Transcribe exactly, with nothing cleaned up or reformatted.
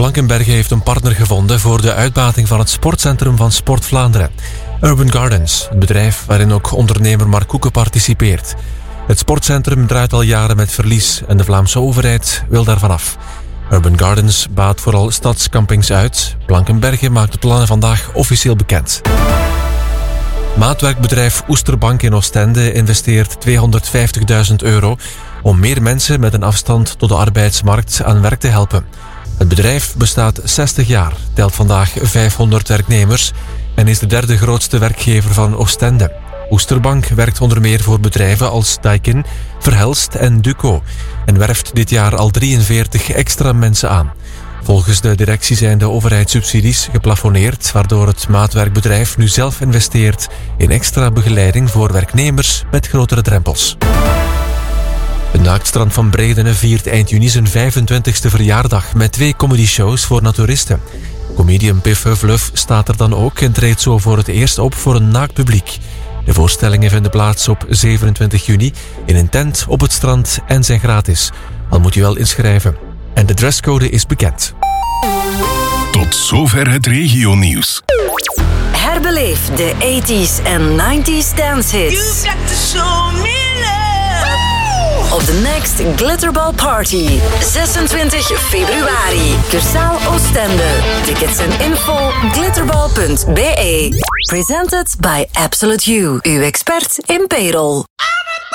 Blankenberge heeft een partner gevonden voor de uitbating van het sportcentrum van Sport Vlaanderen. Urban Gardens, het bedrijf waarin ook ondernemer Mark Koeken participeert. Het sportcentrum draait al jaren met verlies en de Vlaamse overheid wil daarvan af. Urban Gardens baat vooral stadscampings uit. Blankenberge maakt de plannen vandaag officieel bekend. Maatwerkbedrijf Oesterbank in Oostende investeert tweehonderdvijftigduizend euro om meer mensen met een afstand tot de arbeidsmarkt aan werk te helpen. Het bedrijf bestaat zestig jaar, telt vandaag vijfhonderd werknemers en is de derde grootste werkgever van Oostende. Oesterbank werkt onder meer voor bedrijven als Daikin, Verhelst en Duco en werft dit jaar al drieënveertig extra mensen aan. Volgens de directie zijn de overheidssubsidies geplafonneerd, waardoor het maatwerkbedrijf nu zelf investeert in extra begeleiding voor werknemers met grotere drempels. Het Naaktstrand van Bredene viert eind juni zijn vijfentwintigste verjaardag met twee comedyshows voor naturisten. Comedian Piff Huffluff staat er dan ook en treedt zo voor het eerst op voor een naakt publiek. De voorstellingen vinden plaats op zevenentwintig juni in een tent op het strand en zijn gratis. Al moet je wel inschrijven. En de dresscode is bekend. Tot zover het regionieuws. Herbeleef de tachtiger en negentiger dancehits. You got to show me love. Op de Next Glitterball Party. zesentwintig februari. Cursaal Oostende. Tickets en info glitterball punt b e. Presented by Absolute You. Uw expert in payroll.